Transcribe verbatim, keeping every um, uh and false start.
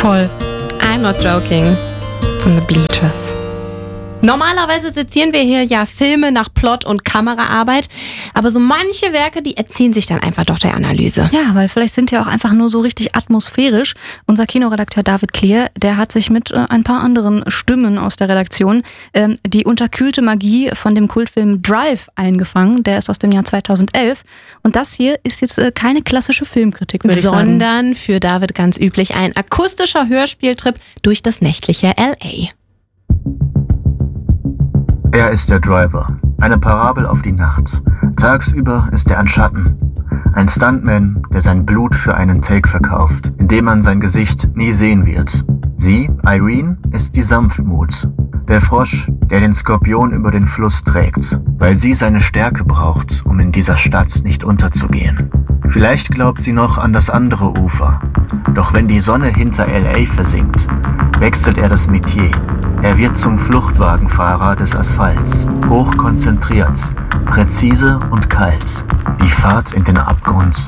Voll. I'm not joking. Von The Bleachers. Normalerweise sezieren wir hier ja Filme nach Plot und Kameraarbeit, aber so manche Werke, die erziehen sich dann einfach doch der Analyse. Ja, weil vielleicht sind die auch einfach nur so richtig atmosphärisch. Unser Kinoredakteur David Klier, der hat sich mit äh, ein paar anderen Stimmen aus der Redaktion äh, die unterkühlte Magie von dem Kultfilm Drive eingefangen. Der ist aus dem Jahr zweitausendelf und das hier ist jetzt äh, keine klassische Filmkritik, würde ich sagen. Sondern für David ganz üblich ein akustischer Hörspieltrip durch das nächtliche L A. Er ist der Driver, eine Parabel auf die Nacht. Tagsüber ist er ein Schatten, ein Stuntman, der sein Blut für einen Take verkauft, indem man sein Gesicht nie sehen wird. Sie, Irene, ist die Sanftmut, der Frosch, der den Skorpion über den Fluss trägt, weil sie seine Stärke braucht, um in dieser Stadt nicht unterzugehen. Vielleicht glaubt sie noch an das andere Ufer, doch wenn die Sonne hinter L A versinkt, wechselt er das Metier. Er wird zum Fluchtwagenfahrer des Asphalts, hochkonzentriert, präzise und kalt. Die Fahrt in den Abgrund